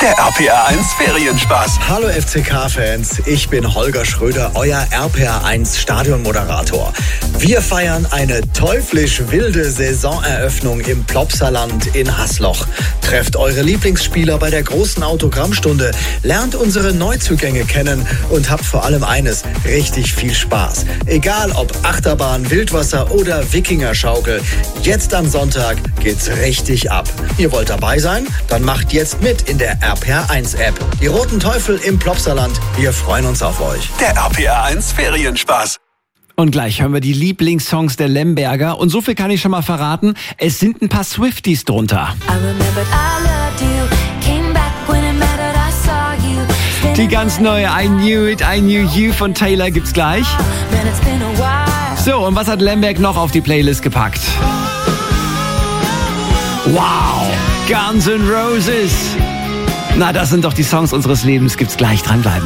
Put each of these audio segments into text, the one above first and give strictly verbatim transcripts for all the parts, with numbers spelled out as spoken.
Der R P R eins Ferienspaß. Hallo F C K-Fans, ich bin Holger Schröder, euer R P R eins Stadionmoderator. Wir feiern eine teuflisch wilde Saisoneröffnung im Plopsaland in Hasloch. Trefft eure Lieblingsspieler bei der großen Autogrammstunde, lernt unsere Neuzugänge kennen und habt vor allem eines, richtig viel Spaß. Egal ob Achterbahn, Wildwasser oder Wikingerschaukel, jetzt am Sonntag geht's richtig ab. Ihr wollt dabei sein? Dann macht jetzt mit in der R P R eins App. Die Roten Teufel im Plopsaland, wir freuen uns auf euch. Der R P R eins Ferienspaß. Und gleich hören wir die Lieblingssongs der Lemberger. Und so viel kann ich schon mal verraten, es sind ein paar Swifties drunter. Die ganz neue I Knew It, I Knew You von Taylor gibt's gleich. So, und was hat Lemberg noch auf die Playlist gepackt? Wow, Guns N' Roses. Na, das sind doch die Songs unseres Lebens. Gibt's gleich, dranbleiben.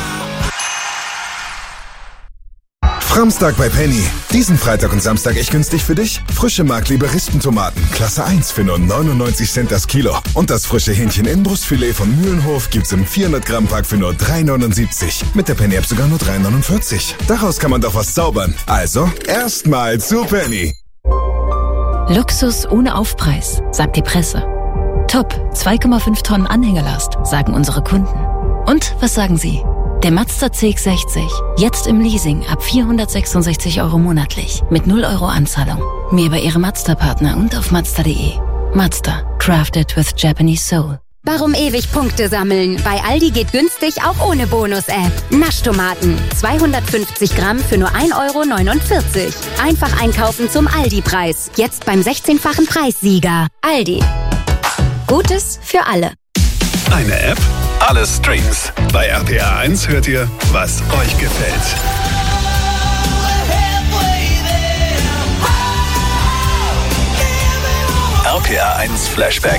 Framstag bei Penny. Diesen Freitag und Samstag echt günstig für dich? Frische Mark-Liberistentomaten, Klasse eins für nur neunundneunzig Cent das Kilo. Und das frische Hähnchen-Inbrustfilet von Mühlenhof gibt's im vierhundert Gramm Pack für nur drei neunundsiebzig. Mit der Penny-App sogar nur drei neunundvierzig. Daraus kann man doch was zaubern. Also, erstmal zu Penny. Luxus ohne Aufpreis, sagt die Presse. Top, zwei Komma fünf Tonnen Anhängerlast, sagen unsere Kunden. Und was sagen Sie? Der Mazda C X sechzig, jetzt im Leasing ab vierhundertsechsundsechzig Euro monatlich, mit null Euro Anzahlung. Mehr bei Ihrem Mazda-Partner und auf Mazda punkt de. Mazda, crafted with Japanese soul. Warum ewig Punkte sammeln? Bei Aldi geht günstig auch ohne Bonus-App. Naschtomaten, zweihundertfünfzig Gramm für nur ein Euro neunundvierzig. Einfach einkaufen zum Aldi-Preis. Jetzt beim sechzehnfachen Preissieger. Aldi. Gutes für alle. Eine App, alle Streams. Bei R P R eins hört ihr, was euch gefällt. R P R eins Flashback.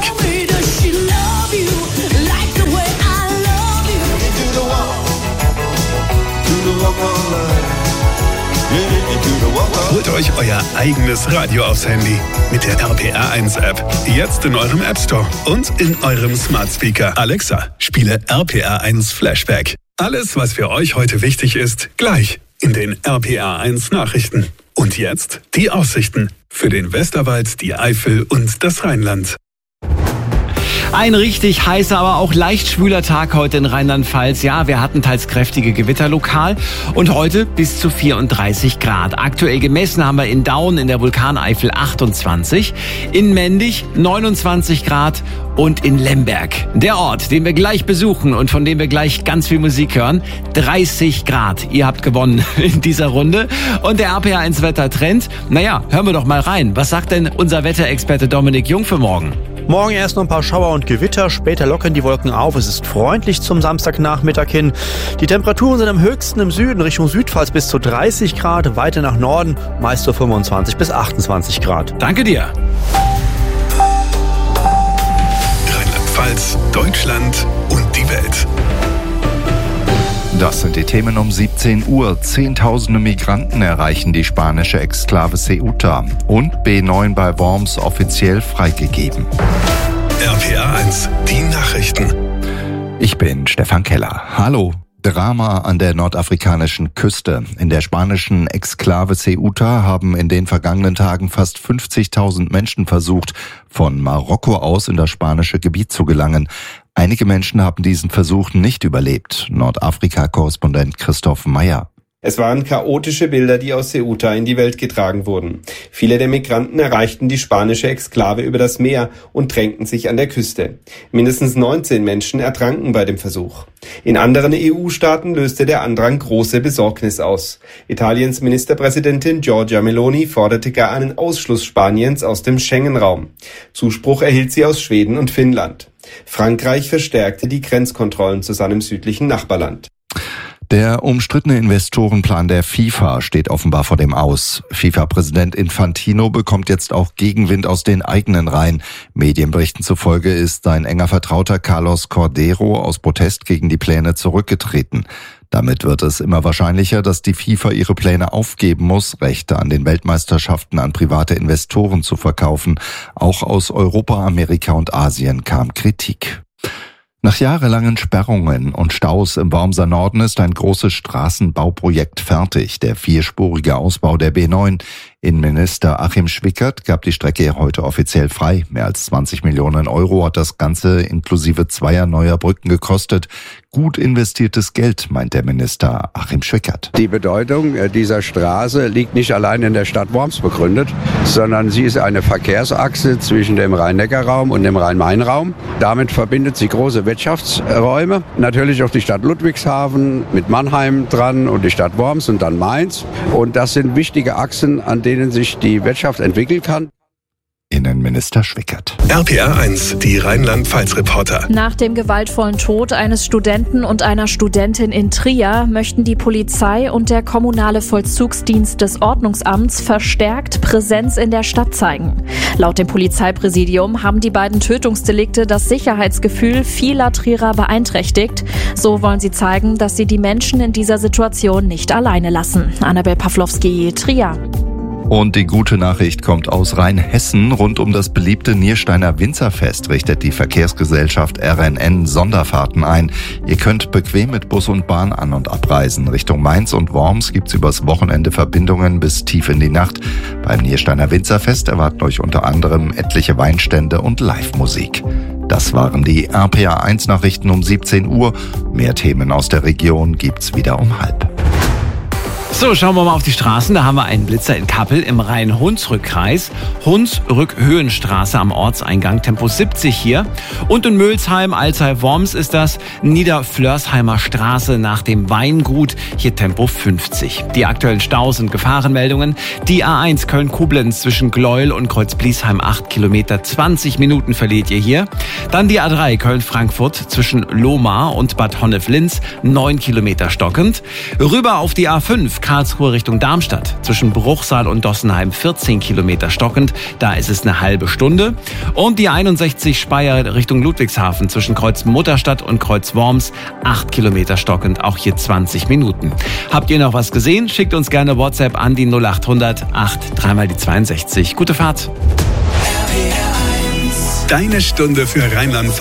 Holt euch euer eigenes Radio aufs Handy mit der R P R eins App. Jetzt in eurem App Store und in eurem Smart Speaker. Alexa, spiele R P R eins Flashback. Alles, was für euch heute wichtig ist, gleich in den R P R eins Nachrichten. Und jetzt die Aussichten für den Westerwald, die Eifel und das Rheinland. Ein richtig heißer, aber auch leicht schwüler Tag heute in Rheinland-Pfalz. Ja, wir hatten teils kräftige Gewitter lokal und heute bis zu vierunddreißig Grad. Aktuell gemessen haben wir in Daun in der Vulkaneifel achtundzwanzig, in Mendig neunundzwanzig Grad und in Lemberg, der Ort, den wir gleich besuchen und von dem wir gleich ganz viel Musik hören, dreißig Grad. Ihr habt gewonnen in dieser Runde. Und der R P R eins Wettertrend, naja, hören wir doch mal rein. Was sagt denn unser Wetterexperte Dominik Jung für morgen? Morgen erst noch ein paar Schauer und Gewitter, später lockern die Wolken auf. Es ist freundlich zum Samstagnachmittag hin. Die Temperaturen sind am höchsten im Süden, Richtung Südpfalz bis zu dreißig Grad, weiter nach Norden meist so fünfundzwanzig bis achtundzwanzig Grad. Danke dir. Rheinland-Pfalz, Deutschland und die Welt. Das sind die Themen um siebzehn Uhr. Zehntausende Migranten erreichen die spanische Exklave Ceuta und B neun bei Worms offiziell freigegeben. R P R eins, die Nachrichten. Ich bin Stefan Keller. Hallo. Drama an der nordafrikanischen Küste. In der spanischen Exklave Ceuta haben in den vergangenen Tagen fast fünfzigtausend Menschen versucht, von Marokko aus in das spanische Gebiet zu gelangen. Einige Menschen haben diesen Versuch nicht überlebt. Nordafrika-Korrespondent Christoph Meyer. Es waren chaotische Bilder, die aus Ceuta in die Welt getragen wurden. Viele der Migranten erreichten die spanische Exklave über das Meer und drängten sich an der Küste. Mindestens neunzehn Menschen ertranken bei dem Versuch. In anderen E U-Staaten löste der Andrang große Besorgnis aus. Italiens Ministerpräsidentin Giorgia Meloni forderte gar einen Ausschluss Spaniens aus dem Schengen-Raum. Zuspruch erhielt sie aus Schweden und Finnland. Frankreich verstärkte die Grenzkontrollen zu seinem südlichen Nachbarland. Der umstrittene Investorenplan der FIFA steht offenbar vor dem Aus. FIFA-Präsident Infantino bekommt jetzt auch Gegenwind aus den eigenen Reihen. Medienberichten zufolge ist sein enger Vertrauter Carlos Cordero aus Protest gegen die Pläne zurückgetreten. Damit wird es immer wahrscheinlicher, dass die FIFA ihre Pläne aufgeben muss, Rechte an den Weltmeisterschaften an private Investoren zu verkaufen. Auch aus Europa, Amerika und Asien kam Kritik. Nach jahrelangen Sperrungen und Staus im Wormser Norden ist ein großes Straßenbauprojekt fertig, der vierspurige Ausbau der B neun. Innenminister Achim Schwickert gab die Strecke heute offiziell frei. Mehr als zwanzig Millionen Euro hat das Ganze inklusive zweier neuer Brücken gekostet. Gut investiertes Geld, meint der Minister Achim Schwickert. Die Bedeutung dieser Straße liegt nicht allein in der Stadt Worms begründet, sondern sie ist eine Verkehrsachse zwischen dem Rhein-Neckar-Raum und dem Rhein-Main-Raum. Damit verbindet sie große Wirtschaftsräume, natürlich auch die Stadt Ludwigshafen mit Mannheim dran und die Stadt Worms und dann Mainz. Und das sind wichtige Achsen, an denen sich die Wirtschaft entwickeln kann. Innenminister Schwickert. R P R eins, die Rheinland-Pfalz-Reporter. Nach dem gewaltvollen Tod eines Studenten und einer Studentin in Trier möchten die Polizei und der kommunale Vollzugsdienst des Ordnungsamts verstärkt Präsenz in der Stadt zeigen. Laut dem Polizeipräsidium haben die beiden Tötungsdelikte das Sicherheitsgefühl vieler Trierer beeinträchtigt. So wollen sie zeigen, dass sie die Menschen in dieser Situation nicht alleine lassen. Annabel Pawlowski, Trier. Und die gute Nachricht kommt aus Rheinhessen. Rund um das beliebte Niersteiner Winzerfest richtet die Verkehrsgesellschaft R N N Sonderfahrten ein. Ihr könnt bequem mit Bus und Bahn an- und abreisen. Richtung Mainz und Worms gibt's übers Wochenende Verbindungen bis tief in die Nacht. Beim Niersteiner Winzerfest erwarten euch unter anderem etliche Weinstände und Live-Musik. Das waren die R P R eins Nachrichten um siebzehn Uhr. Mehr Themen aus der Region gibt's wieder um halb. So, schauen wir mal auf die Straßen. Da haben wir einen Blitzer in Kappel im Rhein-Hunsrück-Kreis. Hunsrück-Höhenstraße am Ortseingang, Tempo siebzig hier. Und in Mölsheim, Alzey-Worms ist das Niederflörsheimer Straße nach dem Weingut, hier Tempo fünfzig. Die aktuellen Staus und Gefahrenmeldungen. Die A eins Köln-Koblenz zwischen Gleuel und Kreuzbliesheim acht Kilometer, zwanzig Minuten verliert ihr hier. Dann die A drei Köln-Frankfurt zwischen Lohmar und Bad Honnef-Linz, neun Kilometer stockend. Rüber auf die A fünf Karlsruhe Richtung Darmstadt. Zwischen Bruchsal und Dossenheim vierzehn Kilometer stockend. Da ist es eine halbe Stunde. Und die einundsechzig Speyer Richtung Ludwigshafen zwischen Kreuz Mutterstadt und Kreuz Worms. acht Kilometer stockend. Auch hier zwanzig Minuten. Habt ihr noch was gesehen? Schickt uns gerne WhatsApp an die null acht hundert acht dreimal die zweiundsechzig. Gute Fahrt. Deine Stunde für Rheinland-Pfalz.